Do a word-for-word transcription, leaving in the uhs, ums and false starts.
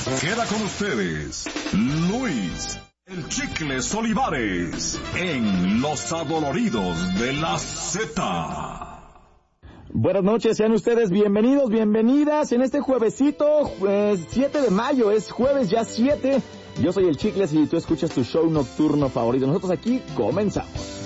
Queda con ustedes Luis el Chicles Olivares en Los Adoloridos de la Z. Buenas noches, sean ustedes bienvenidos, bienvenidas en este juevesito, eh, siete de mayo, es jueves ya siete. Yo soy el Chicles y tú escuchas tu show nocturno favorito. Nosotros aquí comenzamos.